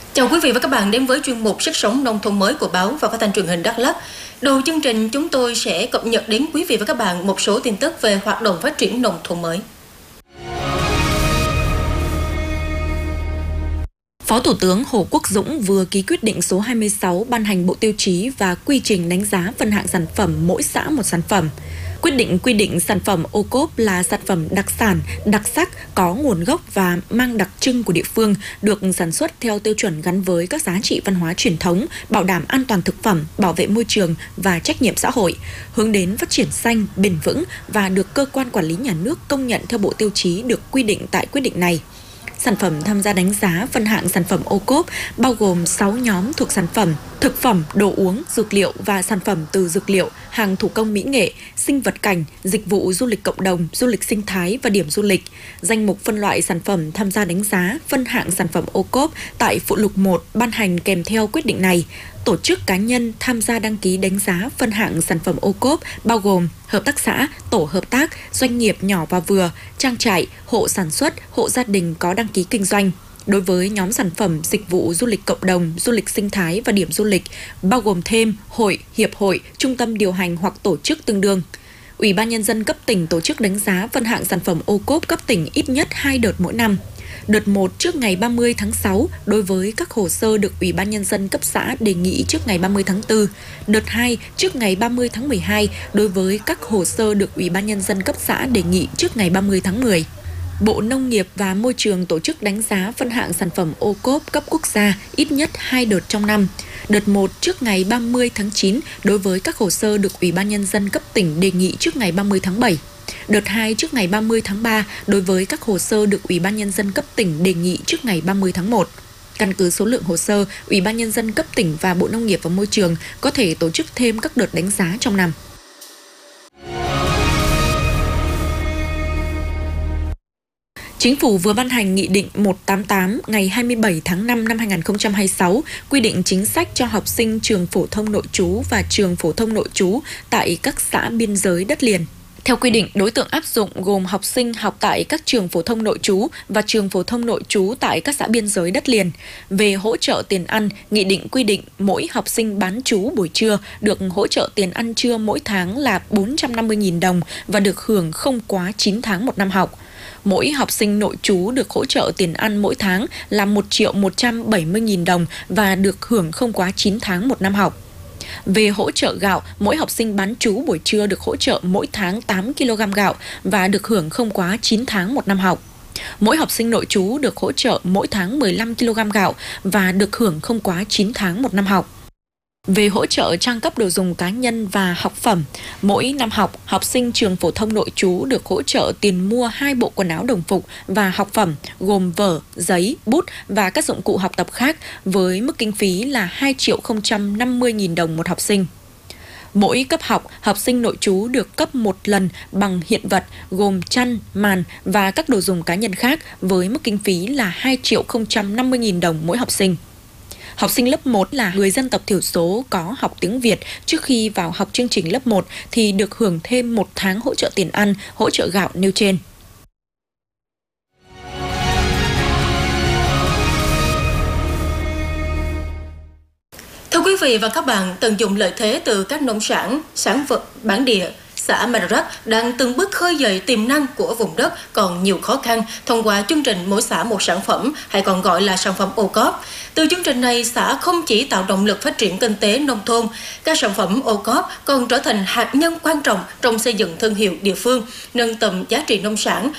Chào quý vị và các bạn đến với chuyên mục Sức sống nông thôn mới của báo và phát thanh truyền hình Đắk Lắk. Đầu chương trình chúng tôi sẽ cập nhật đến quý vị và các bạn một số tin tức về hoạt động phát triển nông thôn mới. Phó Thủ tướng Hồ Quốc Dũng vừa ký quyết định số 26 ban hành bộ tiêu chí và quy trình đánh giá phân hạng sản phẩm mỗi xã một sản phẩm. Quyết định quy định sản phẩm ô cốp là sản phẩm đặc sản, đặc sắc, có nguồn gốc và mang đặc trưng của địa phương, được sản xuất theo tiêu chuẩn gắn với các giá trị văn hóa truyền thống, bảo đảm an toàn thực phẩm, bảo vệ môi trường và trách nhiệm xã hội, hướng đến phát triển xanh, bền vững và được cơ quan quản lý nhà nước công nhận theo bộ tiêu chí được quy định tại quyết định này. Sản phẩm tham gia đánh giá phân hạng sản phẩm ô cốp bao gồm 6 nhóm thuộc sản phẩm: thực phẩm, đồ uống, dược liệu và sản phẩm từ dược liệu, hàng thủ công mỹ nghệ, sinh vật cảnh, dịch vụ du lịch cộng đồng, du lịch sinh thái và điểm du lịch. Danh mục phân loại sản phẩm tham gia đánh giá phân hạng sản phẩm ô cốp tại phụ lục 1 ban hành kèm theo quyết định này. Tổ chức cá nhân tham gia đăng ký đánh giá phân hạng sản phẩm ô cốp bao gồm hợp tác xã, tổ hợp tác, doanh nghiệp nhỏ và vừa, trang trại, hộ sản xuất, hộ gia đình có đăng ký kinh doanh. Đối với nhóm sản phẩm dịch vụ du lịch cộng đồng, du lịch sinh thái và điểm du lịch, bao gồm thêm hội, hiệp hội, trung tâm điều hành hoặc tổ chức tương đương. Ủy ban Nhân dân cấp tỉnh tổ chức đánh giá phân hạng sản phẩm ô cốp cấp tỉnh ít nhất 2 đợt mỗi năm. Đợt 1 trước ngày 30 tháng 6 đối với các hồ sơ được Ủy ban Nhân dân cấp xã đề nghị trước ngày 30 tháng 4. Đợt 2 trước ngày 30 tháng 12 đối với các hồ sơ được Ủy ban Nhân dân cấp xã đề nghị trước ngày 30 tháng 10. Bộ Nông nghiệp và Môi trường tổ chức đánh giá phân hạng sản phẩm ô cốp cấp quốc gia ít nhất 2 đợt trong năm. Đợt 1 trước ngày 30 tháng 9 đối với các hồ sơ được Ủy ban Nhân dân cấp tỉnh đề nghị trước ngày 30 tháng 7. Đợt 2 trước ngày 30 tháng 3 đối với các hồ sơ được Ủy ban Nhân dân cấp tỉnh đề nghị trước ngày 30 tháng 1. Căn cứ số lượng hồ sơ, Ủy ban Nhân dân cấp tỉnh và Bộ Nông nghiệp và Môi trường có thể tổ chức thêm các đợt đánh giá trong năm. Chính phủ vừa ban hành Nghị định 188 ngày 27 tháng 5 năm 2026 quy định chính sách cho học sinh trường phổ thông nội trú và trường phổ thông nội trú tại các xã biên giới đất liền. Theo quy định, đối tượng áp dụng gồm học sinh học tại các trường phổ thông nội trú và trường phổ thông nội trú tại các xã biên giới đất liền. Về hỗ trợ tiền ăn, Nghị định quy định mỗi học sinh bán trú buổi trưa được hỗ trợ tiền ăn trưa mỗi tháng là 450.000 đồng và được hưởng không quá 9 tháng một năm học. Mỗi học sinh nội trú được hỗ trợ tiền ăn mỗi tháng là 1.170.000 đồng và được hưởng không quá 9 tháng một năm học. Về hỗ trợ gạo, mỗi học sinh bán trú buổi trưa được hỗ trợ mỗi tháng 8 kg gạo và được hưởng không quá 9 tháng một năm học. Mỗi học sinh nội trú được hỗ trợ mỗi tháng 15 kg gạo và được hưởng không quá 9 tháng một năm học. Về hỗ trợ trang cấp đồ dùng cá nhân và học phẩm, mỗi năm học, học sinh trường phổ thông nội trú được hỗ trợ tiền mua 2 bộ quần áo đồng phục và học phẩm gồm vở, giấy, bút và các dụng cụ học tập khác với mức kinh phí là 2.050.000 đồng một học sinh. Mỗi cấp học, học sinh nội trú được cấp một lần bằng hiện vật gồm chăn, màn và các đồ dùng cá nhân khác với mức kinh phí là 2.050.000 đồng mỗi học sinh. Học sinh lớp 1 là người dân tộc thiểu số có học tiếng Việt trước khi vào học chương trình lớp 1 thì được hưởng thêm 1 tháng hỗ trợ tiền ăn, hỗ trợ gạo nêu trên. Thưa quý vị và các bạn, tận dụng lợi thế từ các nông sản, sản vật bản địa, xã Madarak đang từng bước khơi dậy tiềm năng của vùng đất còn nhiều khó khăn thông qua chương trình mỗi xã một sản phẩm, hay còn gọi là sản phẩm ô cốp. Từ chương trình này, xã không chỉ tạo động lực phát triển kinh tế nông thôn, các sản phẩm ô cốp còn trở thành hạt nhân quan trọng trong xây dựng thương hiệu địa phương, nâng tầm giá trị nông sản